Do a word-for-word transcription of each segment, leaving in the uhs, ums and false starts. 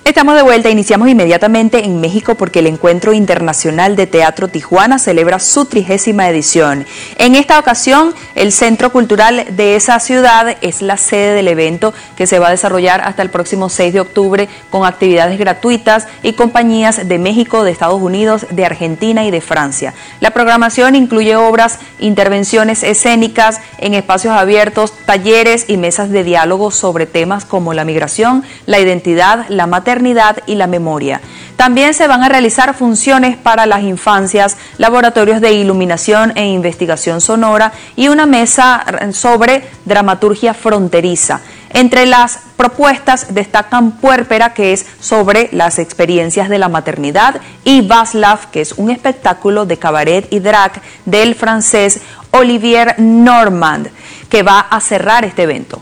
Estamos de vuelta, iniciamos inmediatamente en México porque el Encuentro Internacional de Teatro Tijuana celebra su trigésima edición. En esta ocasión, el Centro Cultural de esa ciudad es la sede del evento que se va a desarrollar hasta el próximo seis de octubre con actividades gratuitas y compañías de México, de Estados Unidos, de Argentina y de Francia. La programación incluye obras, intervenciones escénicas en espacios abiertos, talleres y mesas de diálogo sobre temas como la migración, la identidad, la maternidad y la memoria. También se van a realizar funciones para las infancias, laboratorios de iluminación e investigación sonora y una mesa sobre dramaturgia fronteriza. Entre las propuestas destacan Puérpera, que es sobre las experiencias de la maternidad, y Václav, que es un espectáculo de cabaret y drag del francés Olivier Normand, que va a cerrar este evento.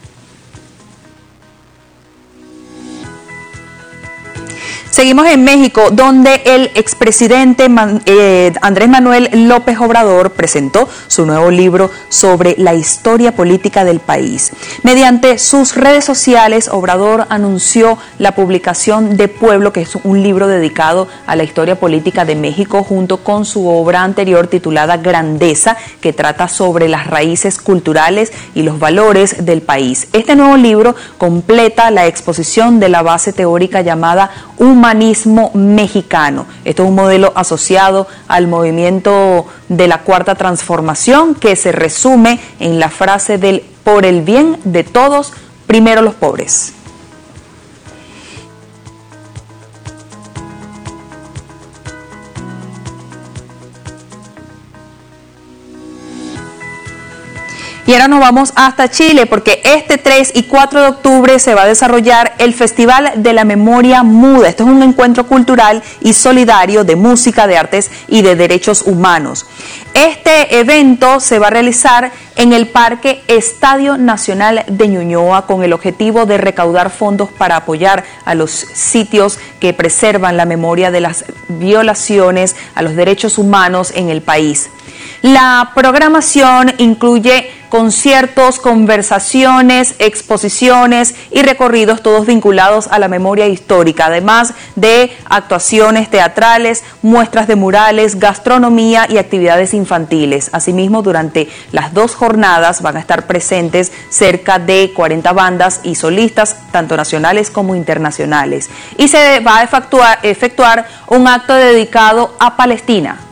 Seguimos en México, donde el expresidente eh, Andrés Manuel López Obrador presentó su nuevo libro sobre la historia política del país. Mediante sus redes sociales, Obrador anunció la publicación de Pueblo, que es un libro dedicado a la historia política de México, junto con su obra anterior titulada Grandeza, que trata sobre las raíces culturales y los valores del país. Este nuevo libro completa la exposición de la base teórica llamada Humanismo Mexicano. Esto es un modelo asociado al movimiento de la Cuarta Transformación, que se resume en la frase del por el bien de todos, primero los pobres. Y ahora nos vamos hasta Chile porque este tres y cuatro de octubre se va a desarrollar el Festival de la Memoria Muda. Esto es un encuentro cultural y solidario de música, de artes y de derechos humanos. Este evento se va a realizar en el Parque Estadio Nacional de Ñuñoa con el objetivo de recaudar fondos para apoyar a los sitios que preservan la memoria de las violaciones a los derechos humanos en el país. La programación incluye conciertos, conversaciones, exposiciones y recorridos, todos vinculados a la memoria histórica, además de actuaciones teatrales, muestras de murales, gastronomía y actividades infantiles. Asimismo, durante las dos jornadas van a estar presentes cerca de cuarenta bandas y solistas, tanto nacionales como internacionales. Y se va a efectuar, efectuar un acto dedicado a Palestina.